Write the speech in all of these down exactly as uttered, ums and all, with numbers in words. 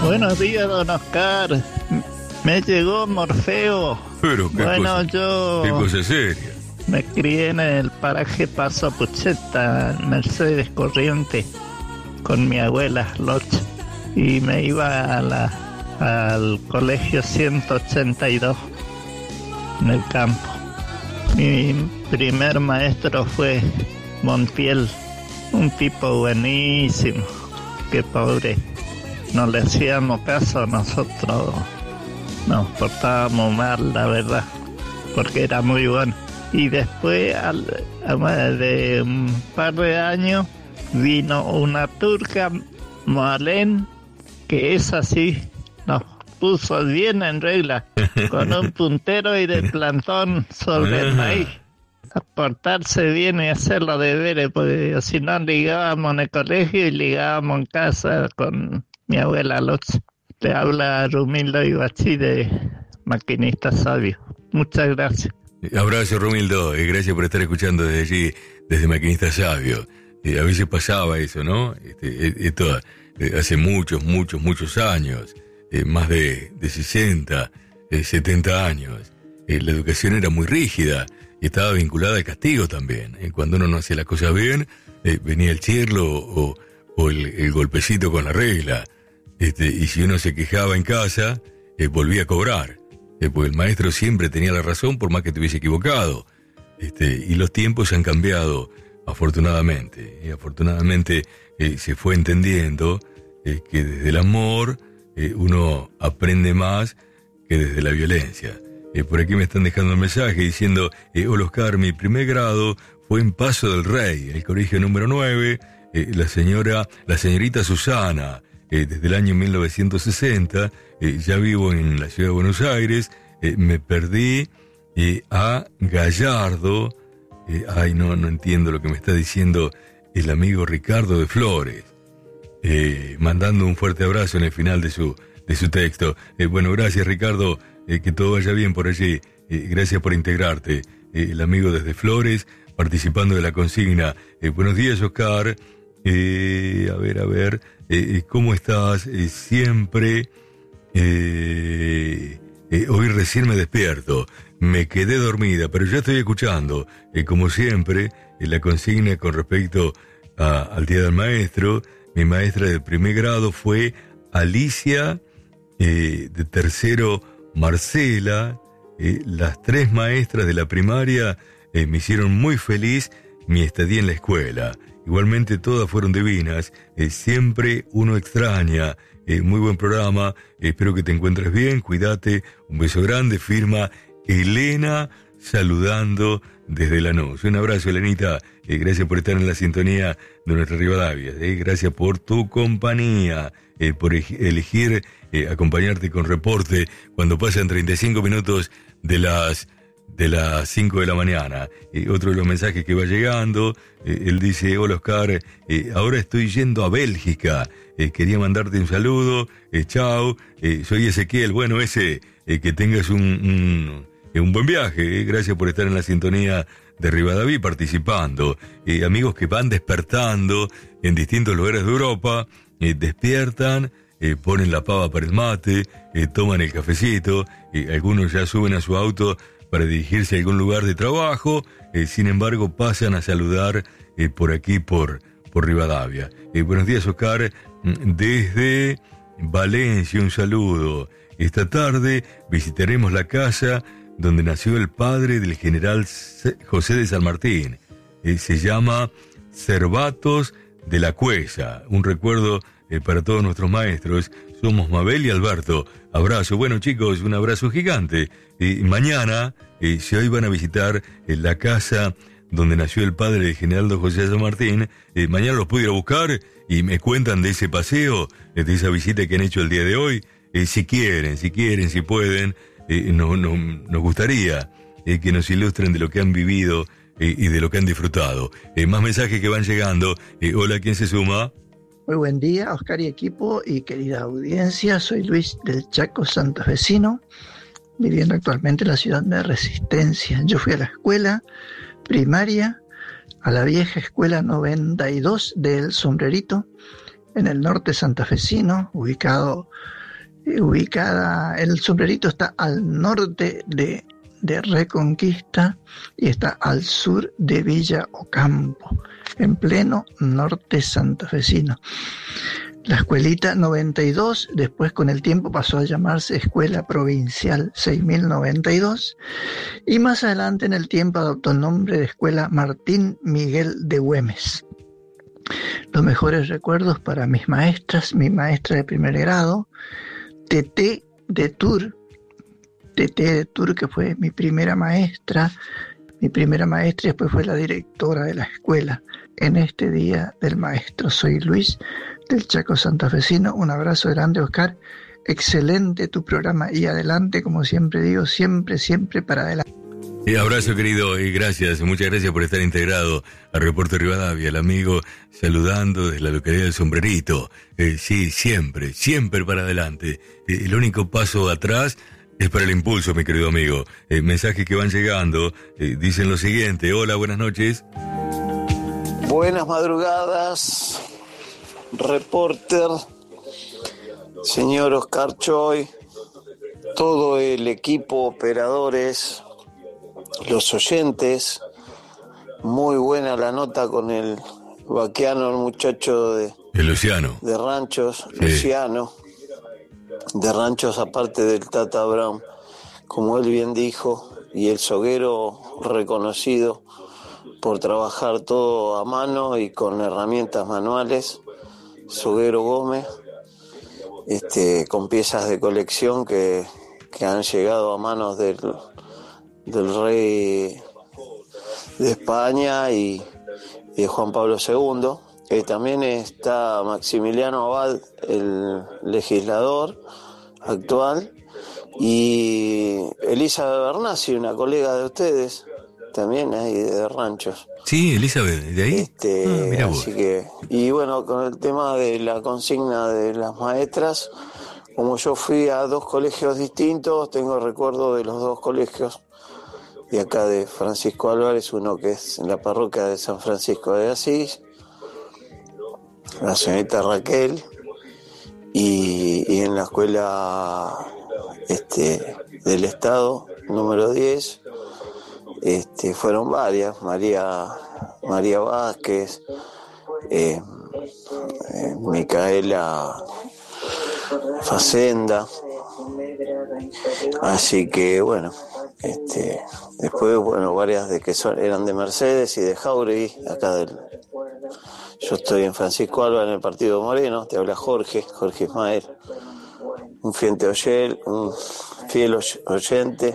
Buenos días, don Oscar. Me llegó Morfeo. Pero qué bueno, cosa, yo qué cosa seria. me crié en el paraje Paso Pucheta, Mercedes Corriente, con mi abuela Locha, y me iba a la, al colegio ciento ochenta y dos en el campo. Mi primer maestro fue Montiel, un tipo buenísimo, que pobre, no le hacíamos caso, nosotros nos portábamos mal, la verdad, porque era muy bueno. Y después, al, de un par de años, vino una turca, Moalén, que es así, nos puso bien en regla, con un puntero y de plantón sobre el maíz. A portarse bien y hacer los deberes, porque si no ligábamos en el colegio y ligábamos en casa con mi abuela Locha. Te habla Rumildo Iguachí de Maquinista Sabio. Muchas gracias. Abrazo, Rumildo, y gracias por estar escuchando desde allí, desde Maquinista Sabio. Eh, a veces pasaba eso, ¿no? Este, esto eh, hace muchos, muchos, muchos años, eh, más de, de sesenta, eh, setenta años. Eh, la educación era muy rígida y estaba vinculada al castigo también. Eh, cuando uno no hacía las cosas bien, eh, venía el chirlo o, o el, el golpecito con la regla. Este, y si uno se quejaba en casa, eh, volvía a cobrar. Eh, porque el maestro siempre tenía la razón por más que estuviese equivocado. Este, y los tiempos han cambiado, afortunadamente. Y afortunadamente eh, se fue entendiendo eh, que desde el amor eh, uno aprende más que desde la violencia. Eh, por aquí me están dejando un mensaje diciendo, eh, hola Oscar, mi primer grado fue en Paso del Rey, el colegio número nueve, eh, la señora, la señorita Susana, eh, desde el año mil novecientos sesenta, eh, ya vivo en la ciudad de Buenos Aires, eh, me perdí eh, a Gallardo, eh, ay no, no entiendo lo que me está diciendo el amigo Ricardo de Flores, eh, mandando un fuerte abrazo en el final de su, de su texto. Eh, bueno, gracias Ricardo. Eh, que todo vaya bien por allí. Eh, gracias por integrarte. Eh, el amigo desde Flores, participando de la consigna. Eh, buenos días, Oscar. Eh, a ver, a ver. Eh, ¿Cómo estás? Eh, siempre. Eh, eh, hoy recién me despierto. Me quedé dormida, pero ya estoy escuchando. Eh, como siempre, eh, la consigna con respecto a, al Día del Maestro. Mi maestra de primer grado fue Alicia, eh, de tercero, Marcela. Eh, las tres maestras de la primaria eh, me hicieron muy feliz mi estadía en la escuela. Igualmente todas fueron divinas. Eh, siempre uno extraña. Eh, muy buen programa. Eh, espero que te encuentres bien. Cuídate. Un beso grande. Firma Elena, saludando desde Lanús. Un abrazo, Elenita. Eh, gracias por estar en la sintonía de nuestra Rivadavia. Eh, gracias por tu compañía. Eh, por elegir eh, acompañarte con reporte cuando pasan treinta y cinco minutos de las de las cinco de la mañana. Eh, otro de los mensajes que va llegando, eh, él dice, hola Oscar, eh, ahora estoy yendo a Bélgica, eh, quería mandarte un saludo, eh, chao, eh, soy Ezequiel, bueno ese, eh, que tengas un, un, eh, un buen viaje, eh, gracias por estar en la sintonía de Rivadavia participando. Eh, amigos que van despertando en distintos lugares de Europa, Eh, despiertan, eh, ponen la pava para el mate, eh, toman el cafecito, eh, algunos ya suben a su auto para dirigirse a algún lugar de trabajo, eh, sin embargo pasan a saludar eh, por aquí, por, por Rivadavia. Eh, buenos días, Oscar, desde Valencia, un saludo. Esta tarde visitaremos la casa donde nació el padre del general José de San Martín. Eh, se llama Cervatos de la Cuesa, un recuerdo eh, para todos nuestros maestros. Somos Mabel y Alberto. Abrazo. Bueno, chicos, un abrazo gigante. Eh, mañana, eh, si hoy van a visitar eh, la casa donde nació el padre del general don José de San Martín, eh, mañana los puedo ir a buscar y me cuentan de ese paseo, eh, de esa visita que han hecho el día de hoy. Eh, si quieren, si quieren, si pueden, eh, no, no, nos gustaría eh, que nos ilustren de lo que han vivido y de lo que han disfrutado. Eh, más mensajes que van llegando. Eh, hola, ¿quién se suma? Muy buen día, Oscar y equipo y querida audiencia. Soy Luis del Chaco Santafesino, viviendo actualmente en la ciudad de Resistencia. Yo fui a la escuela primaria, a la vieja escuela noventa y dos del Sombrerito, en el norte santafesino, ubicado, eh, ubicada, el sombrerito está al norte de, de Reconquista y está al sur de Villa Ocampo, en pleno norte santafesino. La escuelita noventa y dos, después con el tiempo pasó a llamarse Escuela Provincial seis mil noventa y dos, y más adelante en el tiempo adoptó el nombre de Escuela Martín Miguel de Güemes. Los mejores recuerdos para mis maestras, mi maestra de primer grado, Teté de Tour, Teté de Tour, que fue mi primera maestra, mi primera maestra y después fue la directora de la escuela. En este día del maestro, soy Luis del Chaco Santafesino. Un abrazo grande, Oscar. Excelente tu programa y adelante, como siempre digo, siempre, siempre para adelante. Y abrazo, querido, y gracias, muchas gracias por estar integrado al Reporte Rivadavia, el amigo saludando desde la localidad del Sombrerito. Eh, sí, siempre, siempre para adelante. Eh, el único paso atrás es para el impulso, mi querido amigo. Eh, mensajes que van llegando, eh, dicen lo siguiente: hola, buenas noches. Buenas madrugadas, reporter, señor Oscar Choi, todo el equipo, operadores, los oyentes. Muy buena la nota con el vaqueano, el muchacho de, el Luciano. de Ranchos, sí. Luciano, de Ranchos, aparte del Tata Brown, como él bien dijo, y el soguero reconocido por trabajar todo a mano y con herramientas manuales, Soguero Gómez, este, con piezas de colección que, que han llegado a manos del, del rey de España y, y de Juan Pablo segundo. Eh, también está Maximiliano Abad, el legislador actual, y Elizabeth Bernassi, una colega de ustedes, también ahí de Ranchos. Sí, Elizabeth, de ahí. Este, ah, mira vos. Así que, y bueno, con el tema de la consigna de las maestras, como yo fui a dos colegios distintos, tengo recuerdo de los dos colegios de acá de Francisco Álvarez, uno que es en la parroquia de San Francisco de Asís, la señorita Raquel, y, y en la escuela este, del Estado, número diez, Este, fueron varias, María María Vázquez, eh, eh, Micaela Facenda, así que bueno, este, después bueno varias de que son, eran de Mercedes y de Jauregui, acá del, yo estoy en Francisco Alba en el Partido Moreno, te habla Jorge, Jorge Ismael, un fiel oyel, un fiel oyente.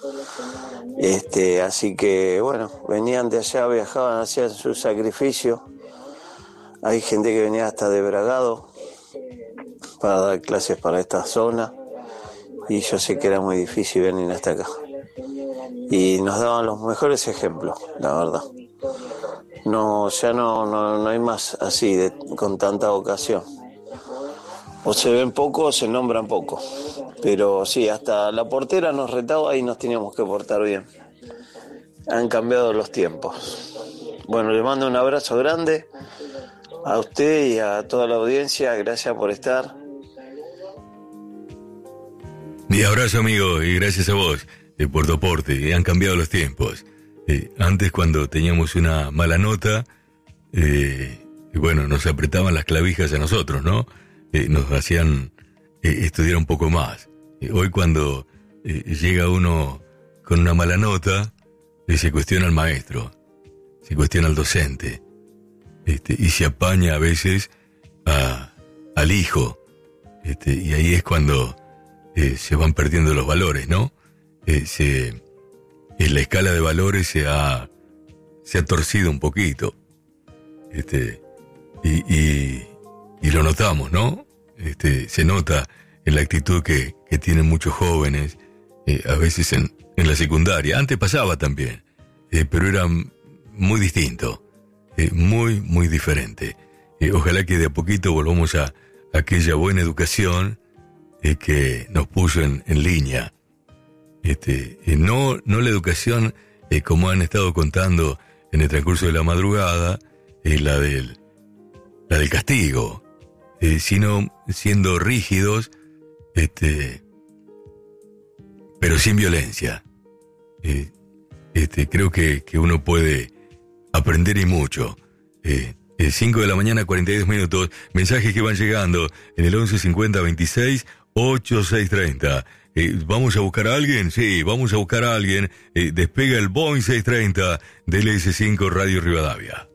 Este, así que bueno, venían de allá, viajaban, hacían su sacrificio. Hay gente que venía hasta de Bragado para dar clases para esta zona y yo sé que era muy difícil venir hasta acá. Y nos daban los mejores ejemplos, la verdad. No, ya no, no, no hay más así de, con tanta vocación. O se ven poco o se nombran poco. Pero sí, hasta la portera nos retaba y nos teníamos que portar bien. Han cambiado los tiempos. Bueno, le mando un abrazo grande a usted y a toda la audiencia. Gracias por estar. Mi abrazo, amigo, y gracias a vos eh, por tu aporte. Han cambiado los tiempos. Eh, antes, cuando teníamos una mala nota, eh, bueno, nos apretaban las clavijas a nosotros, ¿no? Eh, nos hacían eh, estudiar un poco más. Eh, hoy cuando eh, llega uno con una mala nota, eh, se cuestiona al maestro, se cuestiona al docente, este, y se apaña a veces a, al hijo, este, y ahí es cuando eh, se van perdiendo los valores, ¿no? Eh, se, en la escala de valores se ha, se ha torcido un poquito, este, y, y Y lo notamos, ¿no? Este, se nota en la actitud que, que tienen muchos jóvenes, eh, a veces en, en la secundaria. Antes pasaba también, eh, pero era muy distinto, eh, muy, muy diferente. Eh, ojalá que de a poquito volvamos a, a aquella buena educación eh, que nos puso en, en línea. Este, eh, no, no la educación, eh, como han estado contando en el transcurso de la madrugada, eh, la del, la del castigo. eh, sino siendo rígidos, este, pero sin violencia. Eh, este, creo que, que uno puede aprender y mucho. Eh, cinco de la mañana, cuarenta y dos minutos, mensajes que van llegando en el once cincuenta veintiséis ochenta y seis treinta. Eh, ¿Vamos a buscar a alguien? Sí, vamos a buscar a alguien. Eh, despega el Boeing seiscientos treinta de L S cinco Radio Rivadavia.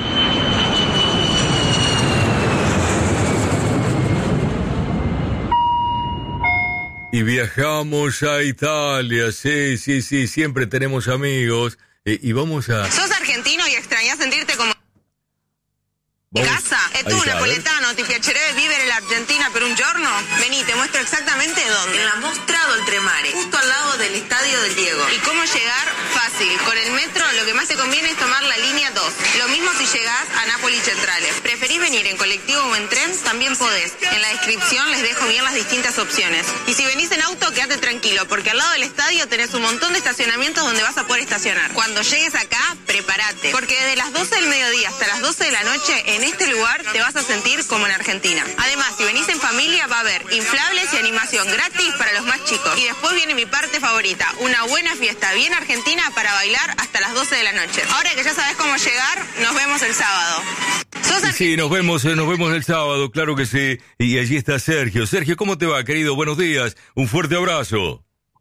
Y viajamos a Italia, sí, sí, sí, siempre tenemos amigos. Eh, y vamos a... ¿Sos argentino y extrañás sentirte como... Vamos. ¿Casa? ¿Es tu napoletano? ¿Ti piacerebbe vivere en la Argentina per un giorno? Vení, te muestro exactamente dónde. En la Mostra d'Oltremare, justo al lado del Estadio del Diego. ¿Y cómo llegar? Fácil. Con el metro lo que más te conviene es tomar la línea dos. Lo mismo si llegás a Nápoli Centrale. ¿Preferís venir en colectivo o en tren? También podés. En la descripción les dejo bien las distintas opciones. Y si venís en auto, quédate tranquilo, porque al lado del estadio tenés un montón de estacionamientos donde vas a poder estacionar. Cuando llegues acá, prepárate, porque desde las doce del mediodía hasta las doce de la noche, en este lugar te vas a sentir como en Argentina. Además, si venís en familia, va a haber inflables y animación gratis para los más chicos. Y después viene mi parte favorita, una buena fiesta bien argentina para bailar hasta las doce de la noche. Ahora que ya sabes cómo llegar, nos vemos el sábado. Sí, nos vemos, nos vemos el sábado, claro que sí. Y allí está Sergio. Sergio, ¿cómo te va, querido? Buenos días, un fuerte abrazo.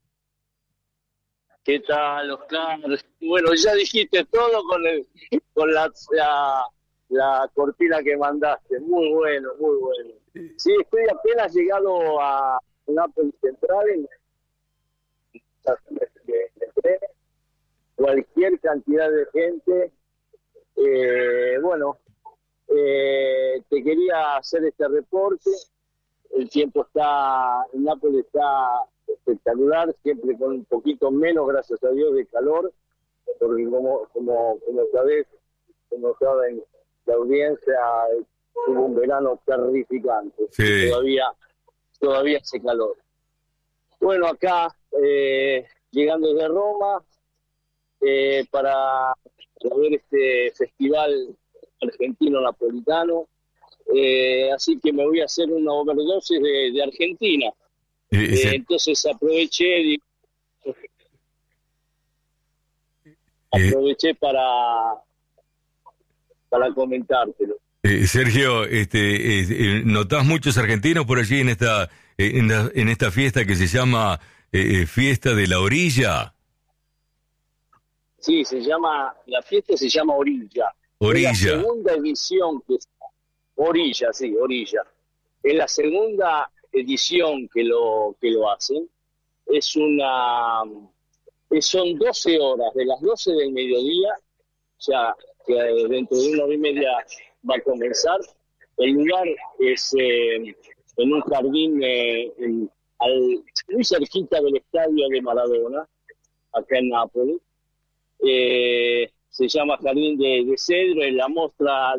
¿Qué tal, Oscar? Bueno, ya dijiste todo con el con la, la, la cortina que mandaste. Muy bueno, muy bueno. Sí, estoy apenas llegado a Nápoles Central en cualquier cantidad de gente. Eh, bueno, eh, te quería hacer este reporte. El tiempo está en Nápoles está espectacular, siempre con un poquito menos, gracias a Dios, de calor, porque como como como sabés, como saben la audiencia, tuvo un verano terrificante. Sí. Todavía todavía hace calor. Bueno, acá eh, llegando desde Roma eh, para, para ver este festival argentino napolitano, eh, así que me voy a hacer una overdosis de, de Argentina. Eh, eh, entonces aproveché y, aproveché para para comentártelo. Eh, Sergio, este, eh, ¿notás muchos argentinos por allí en esta eh, en, la, en esta fiesta que se llama eh, Fiesta de la Orilla? Sí, se llama, la fiesta se llama Orilla. Orilla. Es la segunda edición que Orilla, sí, Orilla. Es la segunda edición que lo que lo hacen. Es una son doce horas, de las doce del mediodía, ya que dentro de una hora y media va a comenzar. El lugar es eh, en un jardín eh, en, al, muy cerquita del estadio de Maradona, acá en Nápoles. Eh, se llama Jardín de, de Cedro, en la Mostra